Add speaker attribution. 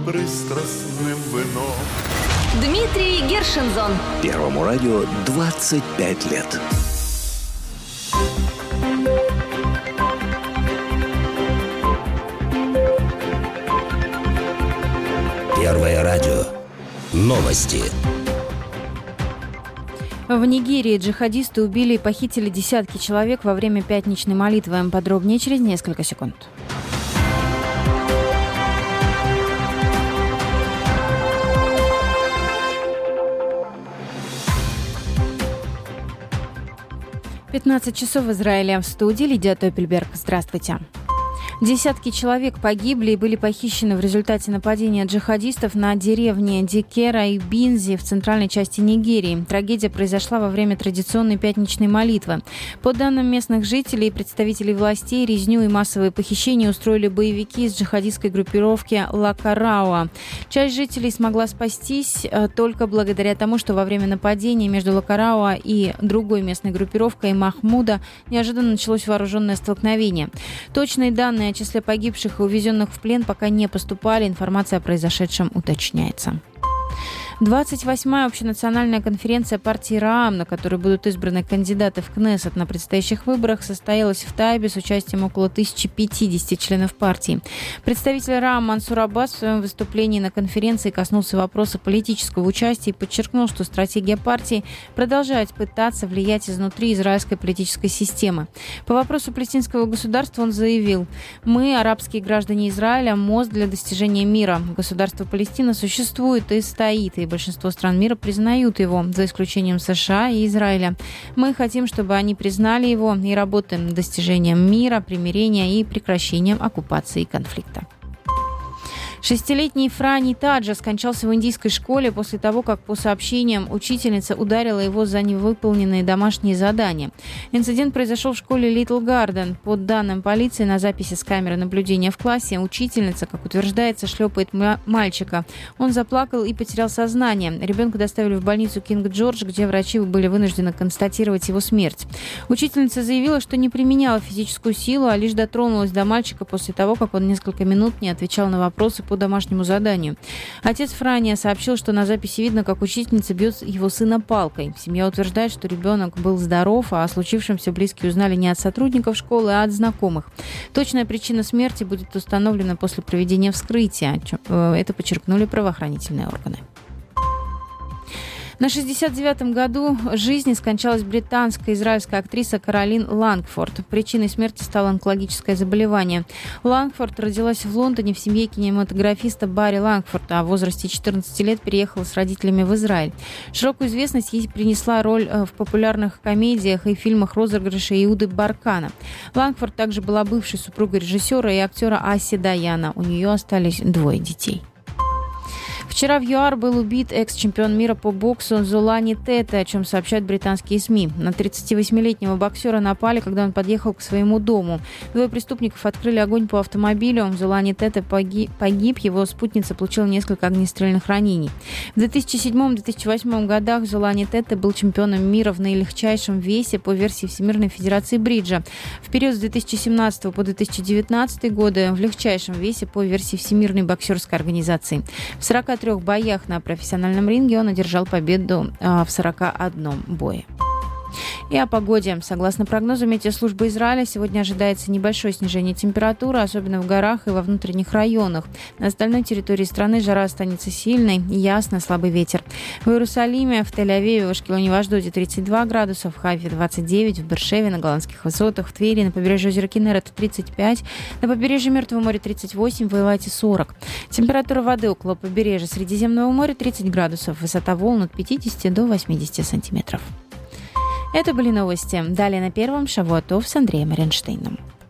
Speaker 1: пристрастным вином.
Speaker 2: Дмитрий Гершинзон.
Speaker 3: Первому радио 25 лет. Первое радио. Новости.
Speaker 4: В Нигерии джихадисты убили и похитили десятки человек во время пятничной молитвы. Подробнее через несколько секунд. «15 часов в Израиле». В студии Лидия Топельберг. Здравствуйте. Десятки человек погибли и были похищены в результате нападения джихадистов на деревни Дикера и Бинзи в центральной части Нигерии. Трагедия произошла во время традиционной пятничной молитвы. По данным местных жителей и представителей властей, резню и массовые похищения устроили боевики из джихадистской группировки Лакарауа. Часть жителей смогла спастись только благодаря тому, что во время нападения между Лакарауа и другой местной группировкой Махмуда неожиданно началось вооруженное столкновение. Точные данные о числе погибших и увезенных в плен пока не поступали. Информация о произошедшем уточняется. 28-я общенациональная конференция партии РААМ, на которой будут избраны кандидаты в Кнессет на предстоящих выборах, состоялась в Тайбе с участием около 1050 членов партии. Представитель РААМ Мансур Аббас в своем выступлении на конференции коснулся вопроса политического участия и подчеркнул, что стратегия партии продолжает пытаться влиять изнутри израильской политической системы. По вопросу палестинского государства он заявил: «Мы, арабские граждане Израиля, мост для достижения мира. Государство Палестина существует и стоит, и большинство стран мира признают его, за исключением США и Израиля. Мы хотим, чтобы они признали его, и работаем над достижением мира, примирения и прекращением оккупации и конфликта». 6-летний Франи Таджа скончался в индийской школе после того, как, по сообщениям, учительница ударила его за невыполненные домашние задания. Инцидент произошел в школе Литл Гарден. По данным полиции, на записи с камеры наблюдения в классе учительница, как утверждается, шлепает мальчика. Он заплакал и потерял сознание. Ребенка доставили в больницу Кинг-Джордж, где врачи были вынуждены констатировать его смерть. Учительница заявила, что не применяла физическую силу, а лишь дотронулась до мальчика после того, как он несколько минут не отвечал на вопросы по домашнему заданию. Отец Франия сообщил, что на записи видно, как учительница бьет его сына палкой. Семья утверждает, что ребенок был здоров, а о случившемся близкие узнали не от сотрудников школы, а от знакомых. Точная причина смерти будет установлена после проведения вскрытия. Это подчеркнули правоохранительные органы. На 69-м году жизни скончалась британская израильская актриса Каролин Лангфорд. Причиной смерти стало онкологическое заболевание. Лангфорд родилась в Лондоне в семье кинематографиста Барри Лангфорда, а в возрасте 14 лет переехала с родителями в Израиль. Широкую известность ей принесла роль в популярных комедиях и фильмах розыгрыша Иуды Баркана. Лангфорд также была бывшей супругой режиссера и актера Аси Даяна. У нее остались 2 детей. Вчера в ЮАР был убит экс-чемпион мира по боксу Золани Тете, о чем сообщают британские СМИ. На 38-летнего боксера напали, когда он подъехал к своему дому. 2 преступников открыли огонь по автомобилю. Золани Тете погиб, его спутница получила несколько огнестрельных ранений. В 2007-2008 годах Золани Тете был чемпионом мира в наилегчайшем весе по версии Всемирной Федерации бриджа. В период с 2017 по 2019 годы в легчайшем весе по версии Всемирной боксерской организации. В 43 боях на профессиональном ринге он одержал победу в 41 бое. И о погоде. Согласно прогнозу метеослужбы Израиля, сегодня ожидается небольшое снижение температуры, особенно в горах и во внутренних районах. На остальной территории страны жара останется сильной, ясно, слабый ветер. В Иерусалиме, в Тель-Авиве, в Ашкелоне, в Ашдоде 32 градуса, в Хайфе 29, в Бершеве, на Голландских высотах, в Твери, на побережье озера Киннерет 35, на побережье Мертвого моря 38, в Эйлате 40. Температура воды около побережья Средиземного моря 30 градусов, высота волн от 50 до 80 сантиметров. Это были новости. Далее на Первом Шавуа Тов с Андреем Ренштейном.